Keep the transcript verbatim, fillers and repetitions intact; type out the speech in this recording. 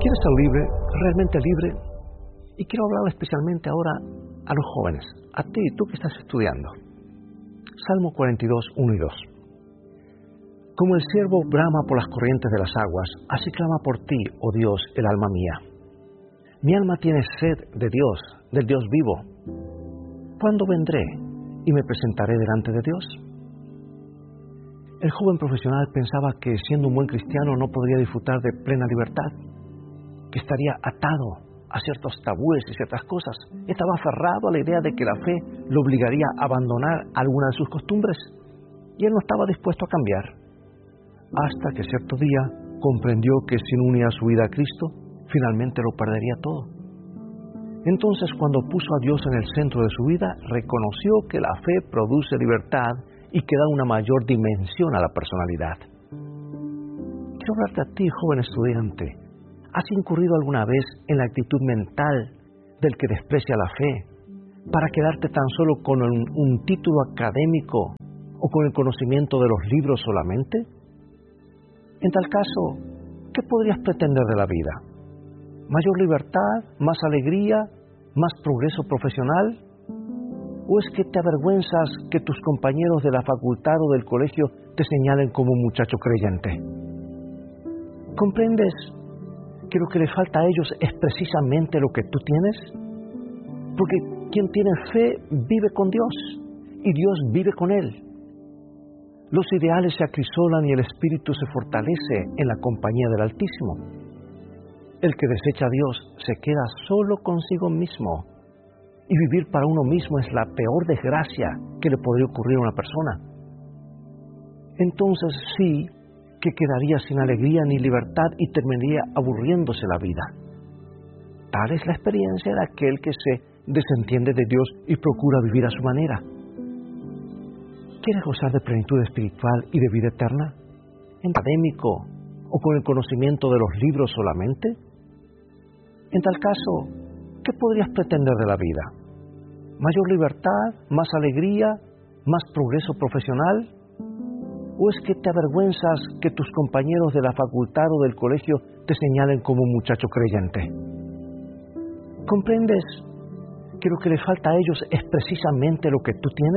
¿Quieres ser libre, realmente libre? Y quiero hablar especialmente ahora a los jóvenes, a ti, tú que estás estudiando. Salmo cuarenta y dos, uno y dos. Como el ciervo brama por las corrientes de las aguas, así clama por ti, oh Dios, el alma mía. Mi alma tiene sed de Dios, del Dios vivo. ¿Cuándo vendré y me presentaré delante de Dios? El joven profesional pensaba que siendo un buen cristiano no podría disfrutar de plena libertad, que estaría atado a ciertos tabúes y ciertas cosas. Estaba aferrado a la idea de que la fe lo obligaría a abandonar alguna de sus costumbres, y él no estaba dispuesto a cambiar, hasta que cierto día comprendió que si no unía su vida a Cristo, finalmente lo perdería todo. Entonces, cuando puso a Dios en el centro de su vida, reconoció que la fe produce libertad y que da una mayor dimensión a la personalidad. Quiero hablarte a ti, joven estudiante. ¿Has incurrido alguna vez en la actitud mental del que desprecia la fe para quedarte tan solo con un, un título académico o con el conocimiento de los libros solamente? En tal caso, ¿qué podrías pretender de la vida? ¿Mayor libertad? ¿Más alegría? ¿Más progreso profesional? ¿O es que te avergüenzas que tus compañeros de la facultad o del colegio te señalen como un muchacho creyente? ¿Comprendes que lo que le falta a ellos es precisamente lo que tú tienes? Porque quien tiene fe vive con Dios y Dios vive con él. Los ideales se acrisolan y el espíritu se fortalece en la compañía del Altísimo. El que desecha a Dios se queda solo consigo mismo, y vivir para uno mismo es la peor desgracia que le podría ocurrir a una persona. Entonces sí que quedaría sin alegría ni libertad y terminaría aburriéndose la vida. Tal es la experiencia de aquel que se desentiende de Dios y procura vivir a su manera. ¿Quieres gozar de plenitud espiritual y de vida eterna? ¿En académico o con el conocimiento de los libros solamente? En tal caso, ¿qué podrías pretender de la vida? ¿Mayor libertad? ¿Más alegría? ¿Más progreso profesional? ¿O es que te avergüenzas que tus compañeros de la facultad o del colegio te señalen como un muchacho creyente? ¿Comprendes que lo que le falta a ellos es precisamente lo que tú tienes?